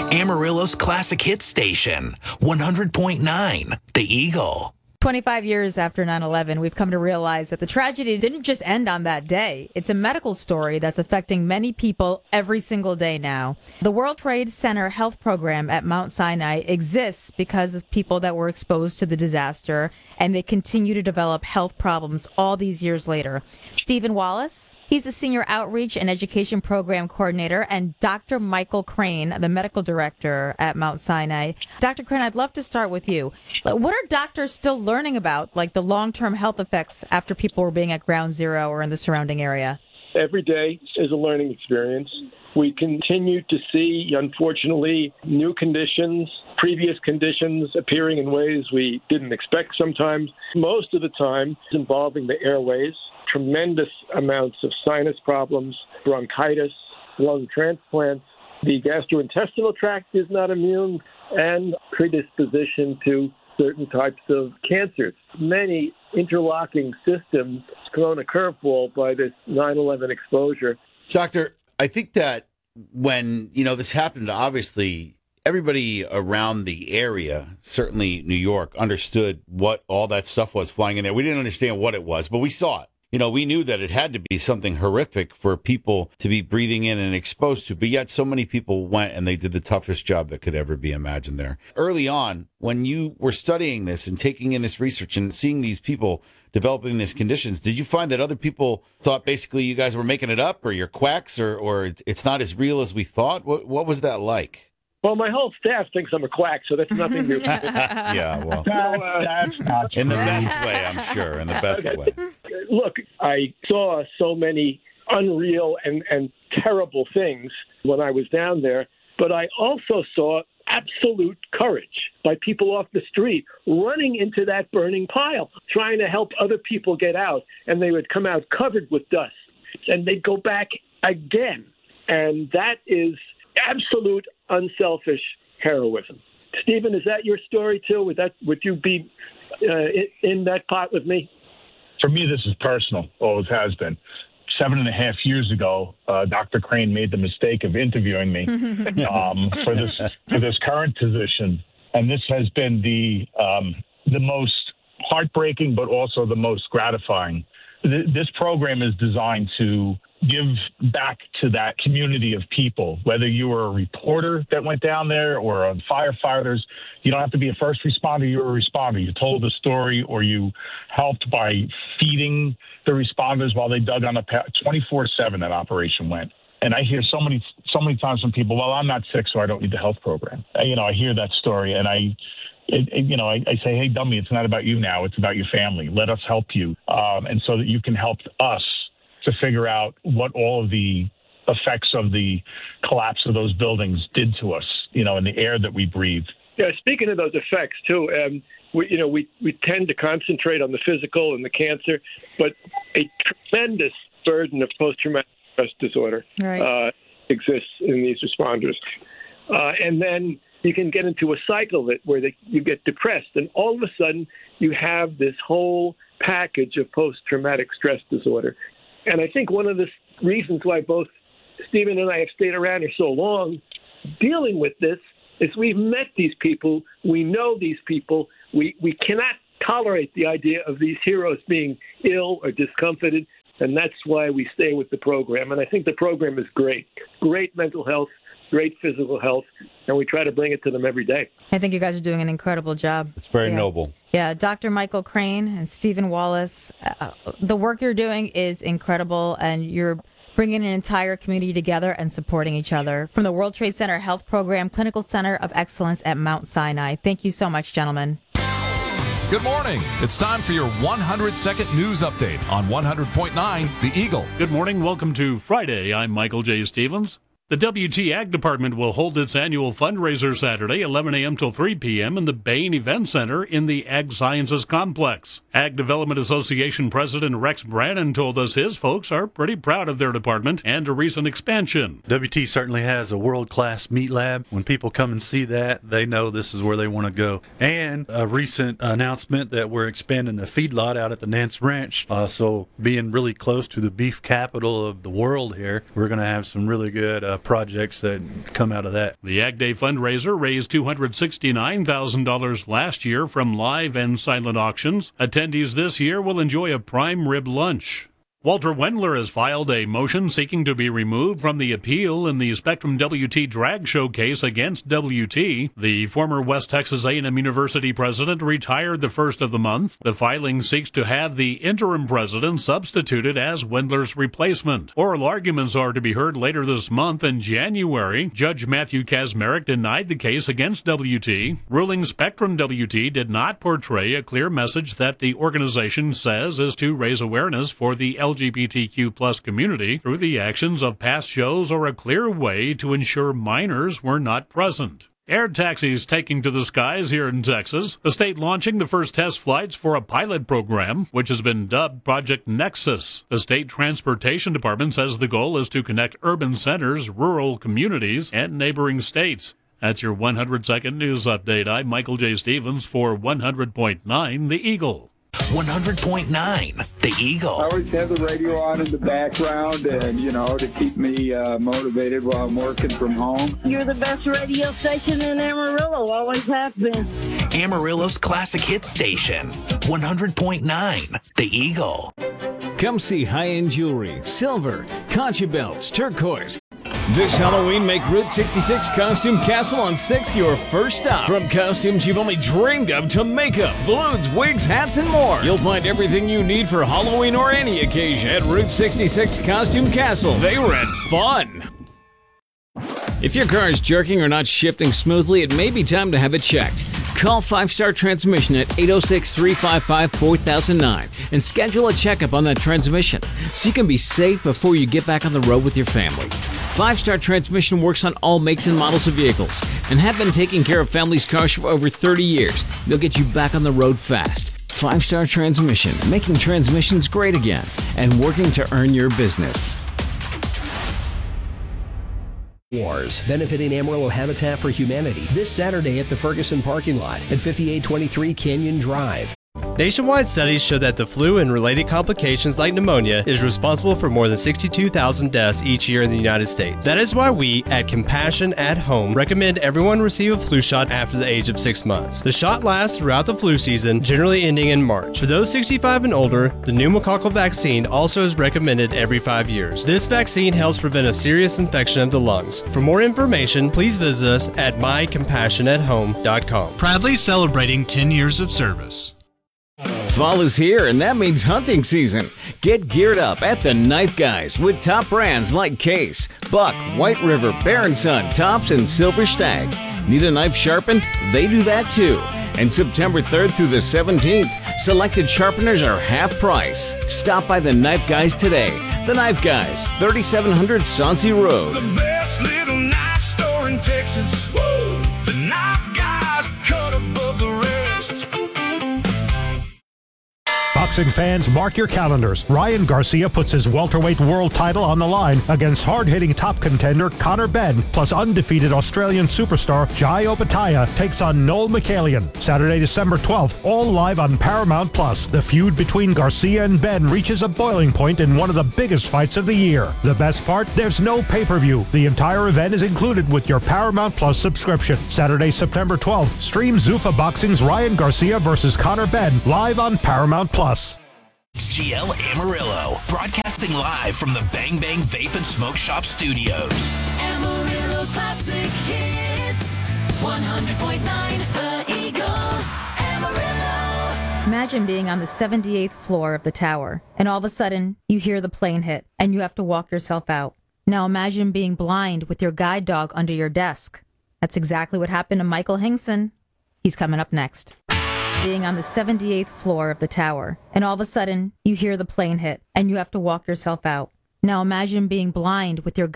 Amarillo's classic hit station, 100.9, The Eagle. 25 years after 9/11, we've come to realize that the tragedy didn't just end on that day. It's a medical story that's affecting many people every single day now. The World Trade Center Health Program at Mount Sinai exists because of people that were exposed to the disaster, and they continue to develop health problems all these years later. Stephen Wallace, he's the Senior Outreach and Education Program Coordinator, and Dr. Michael Crane, the Medical Director at Mount Sinai. Dr. Crane, I'd love to start with you. What are doctors still learning about, like the long-term health effects after people were being at ground zero or in the surrounding area? Every day is a learning experience. We continue to see, unfortunately, new conditions, previous conditions appearing in ways we didn't expect sometimes. Most of the time, involving the airways, tremendous amounts of sinus problems, bronchitis, lung transplants. The gastrointestinal tract is not immune, and predisposition to certain types of cancers. Many interlocking systems thrown a curveball by this 9/11 exposure. Doctor, I think that when, this happened, obviously, everybody around the area, certainly New York, understood what all that stuff was flying in there. We didn't understand what it was, but we saw it. We knew that it had to be something horrific for people to be breathing in and exposed to, but yet so many people went and they did the toughest job that could ever be imagined there. Early on, when you were studying this and taking in this research and seeing these people developing these conditions, did you find that other people thought basically you guys were making it up or you're quacks or it's not as real as we thought? What was that like? Well, my whole staff thinks I'm a quack, so that's nothing new. Yeah, well, that's not in the best way, I'm sure, in the best way. Look, I saw so many unreal and terrible things when I was down there, but I also saw absolute courage by people off the street running into that burning pile, trying to help other people get out, and they would come out covered with dust, and they'd go back again, and that is absolute unselfish heroism. Stephen, is that your story too? Would you be in that pot with me? For me, this is personal. Always has been. 7.5 years ago, Dr. Crane made the mistake of interviewing me for this current position, and this has been the most heartbreaking, but also the most gratifying. This program is designed to give back to that community of people, whether you were a reporter that went down there or firefighters. You don't have to be a first responder. You're a responder. You told the story or you helped by feeding the responders while they dug on the 24/7 that operation went. And I hear so many times from people, well, I'm not sick, so I don't need the health program. I hear that story and I say, hey, dummy, it's not about you now. It's about your family. Let us help you. And so that you can help us to figure out what all of the effects of the collapse of those buildings did to us, in the air that we breathe. Yeah, speaking of those effects, too, we tend to concentrate on the physical and the cancer, but a tremendous burden of post-traumatic stress disorder exists in these responders. And then you can get into a cycle where you get depressed, and all of a sudden you have this whole package of post-traumatic stress disorder. And I think one of the reasons why both Stephen and I have stayed around here so long dealing with this is we've met these people. We know these people. We cannot tolerate the idea of these heroes being ill or discomforted, and that's why we stay with the program. And I think the program is great. Great mental health, great physical health, and we try to bring it to them every day. I think you guys are doing an incredible job. It's very noble. Yeah, Dr. Michael Crane and Stephen Wallace, the work you're doing is incredible, and you're bringing an entire community together and supporting each other. From the World Trade Center Health Program, Clinical Center of Excellence at Mount Sinai. Thank you so much, gentlemen. Good morning. It's time for your 100-second news update on 100.9 The Eagle. Good morning. Welcome to Friday. I'm Michael J. Stevens. The WT Ag Department will hold its annual fundraiser Saturday, 11 a.m. till 3 p.m. in the Bain Event Center in the Ag Sciences Complex. Ag Development Association President Rex Brannon told us his folks are pretty proud of their department and a recent expansion. WT certainly has a world-class meat lab. When people come and see that, they know this is where they want to go. And a recent announcement that we're expanding the feedlot out at the Nance Ranch. So being really close to the beef capital of the world here, we're going to have some really good projects that come out of that. The Ag Day fundraiser raised $269,000 last year from live and silent auctions. Attendees this year will enjoy a prime rib lunch. Walter Wendler has filed a motion seeking to be removed from the appeal in the Spectrum WT drag show case against WT. The former West Texas A&M University president retired the first of the month. The filing seeks to have the interim president substituted as Wendler's replacement. Oral arguments are to be heard later this month. In January, Judge Matthew Kazmarek denied the case against WT, ruling Spectrum WT did not portray a clear message that the organization says is to raise awareness for the LGBTQ plus community through the actions of past shows or a clear way to ensure minors were not present. Air taxis taking to the skies here in Texas. The state launching the first test flights for a pilot program, which has been dubbed Project Nexus. The state transportation department says the goal is to connect urban centers, rural communities, and neighboring states. That's your 100-second news update. I'm Michael J. Stevens for 100.9 The Eagle. 100.9 The Eagle. I always have the radio on in the background and, to keep me motivated while I'm working from home. You're the best radio station in Amarillo, always have been. Amarillo's classic hit station, 100.9 The Eagle. Come see high-end jewelry, silver, concha belts, turquoise. This Halloween, make Route 66 Costume Castle on 6th your first stop. From costumes you've only dreamed of to makeup, balloons, wigs, hats, and more. You'll find everything you need for Halloween or any occasion at Route 66 Costume Castle. They rent fun. If your car is jerking or not shifting smoothly, it may be time to have it checked. Call 5 Star Transmission at 806-355-4009 and schedule a checkup on that transmission so you can be safe before you get back on the road with your family. 5 Star Transmission works on all makes and models of vehicles and have been taking care of families' cars for over 30 years. They'll get you back on the road fast. 5 Star Transmission, making transmissions great again and working to earn your business. Wars, benefiting Amarillo Habitat for Humanity this Saturday at the Ferguson parking lot at 5823 Canyon Drive. Nationwide studies show that the flu and related complications like pneumonia is responsible for more than 62,000 deaths each year in the United States. That is why we, at Compassion at Home, recommend everyone receive a flu shot after the age of 6 months. The shot lasts throughout the flu season, generally ending in March. For those 65 and older, the pneumococcal vaccine also is recommended every 5 years. This vaccine helps prevent a serious infection of the lungs. For more information, please visit us at mycompassionathome.com. Proudly celebrating 10 years of service. Fall is here, and that means hunting season. Get geared up at the Knife Guys with top brands like Case, Buck, White River, Baron Sun, Tops, and Silver Stag. Need a knife sharpened? They do that too. And September 3rd through the 17th, selected sharpeners are half price. Stop by the Knife Guys today. The Knife Guys, 3700 Sauncey Road. The best little knife store in Texas. Woo! The Knife Guys, cut above the rest. Boxing fans, mark your calendars. Ryan Garcia puts his welterweight world title on the line against hard-hitting top contender Conor Benn, plus undefeated Australian superstar Jai Opetaia takes on Noel Michaelian. Saturday, December 12th, all live on Paramount+. The feud between Garcia and Benn reaches a boiling point in one of the biggest fights of the year. The best part? There's no pay-per-view. The entire event is included with your Paramount+ subscription. Saturday, September 12th, stream Zuffa Boxing's Ryan Garcia versus Conor Benn live on Paramount+. XGL Amarillo, broadcasting live from the Bang Bang Vape and Smoke Shop studios. Amarillo's classic hits, 100.9 The Eagle, Amarillo. Imagine being on the 78th floor of the tower, and all of a sudden, you hear the plane hit, and you have to walk yourself out. Now imagine being blind with your guide dog under your desk. That's exactly what happened to Michael Hingson. He's coming up next. Being on the 78th floor of the tower, and all of a sudden, you hear the plane hit, and you have to walk yourself out. Now imagine being blind with your